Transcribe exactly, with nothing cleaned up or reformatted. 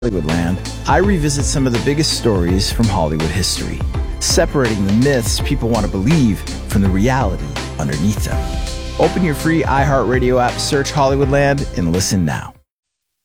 Hollywoodland, I revisit some of the biggest stories from Hollywood history, separating the myths people want to believe from the reality underneath them. Open your free iHeartRadio app, search Hollywoodland, and listen now.